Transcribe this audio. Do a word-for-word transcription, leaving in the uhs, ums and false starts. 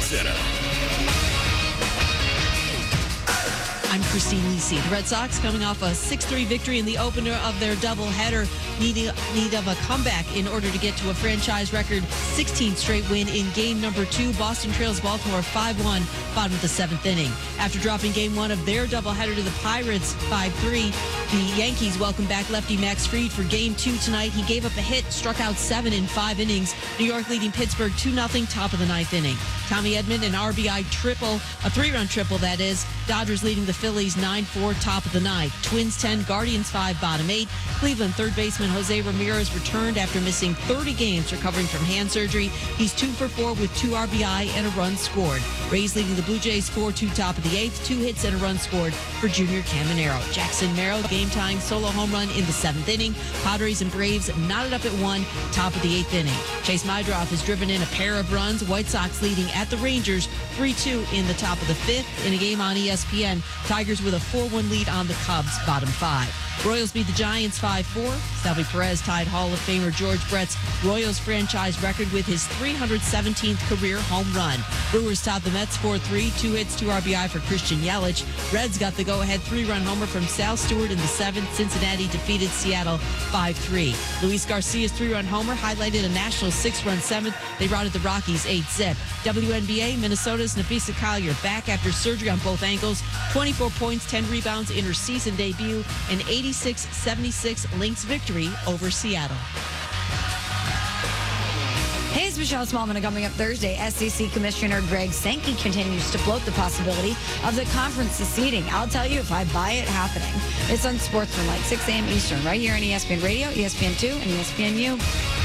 Center. I'm Christine Lisi. The Red Sox, coming off a six three victory in the opener of their doubleheader, need, need of a comeback in order to get to a franchise record sixteenth straight win in game number two. Boston trails Baltimore five one, bottom of the seventh inning. After dropping game one of their doubleheader to the Pirates five three, the Yankees welcome back lefty Max Fried for game two tonight. He gave up a hit, struck out seven in five innings. New York leading Pittsburgh two nothing, top of the ninth inning. Tommy Edman, an R B I triple, a three-run triple, that is. Dodgers leading the Phillies nine four, top of the ninth. Twins ten, Guardians five, bottom eight. Cleveland third baseman Jose Ramirez returned after missing thirty games recovering from hand surgery. He's two for four with two R B I and a run scored. Rays leading the Blue Jays four two, top of the eighth. Two hits and a run scored for Junior Caminero. Jackson Merrill, game-tying solo home run in the seventh inning. Padres and Braves knotted up at one, top of the eighth inning. Chase Mydroff has driven in a pair of runs. White Sox leading at the Rangers three two in the top of the fifth. In a game on E S P N, Tigers with a four one lead on the Cubs, bottom five. Royals beat the Giants five four. Salvi Perez tied Hall of Famer George Brett's Royals franchise record with his three hundred seventeenth career home run. Brewers topped the Mets four three, two hits, two R B I for Christian Yelich. Reds got the go-ahead three-run homer from Sal Stewart in the seventh. Cincinnati defeated Seattle five three. Luis Garcia's three-run homer highlighted a Nationals six-run seventh. They routed the Rockies eight zip. W N B A, Minnesota's Napisa Collier back after surgery on both ankles. twenty-four points, ten rebounds in her season debut, and eighty-six seventy-six Lynx victory over Seattle. Hey, it's Michelle Smallman. Coming up Thursday, S E C Commissioner Greg Sankey continues to float the possibility of the conference seceding. I'll tell you if I buy it happening. It's on Sportsman, like six a.m. Eastern, right here on E S P N Radio, E S P N two, and E S P N U.